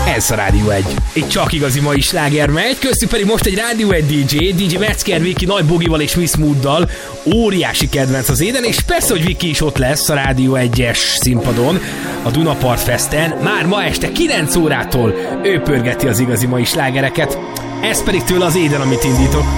Ez a Rádió 1. Itt csak igazi mai sláger megy, köztük pedig most egy Rádió 1 DJ Metzger Viki Nagy Bogival és Miss Mooddal. Óriási kedvenc az éden, és persze, hogy Viki is ott lesz a Rádió 1-es színpadon, a Dunapart Festen. Már ma este 9 órától ő pörgeti az igazi mai slágereket. Ez pedig tőle az éden, amit indítok.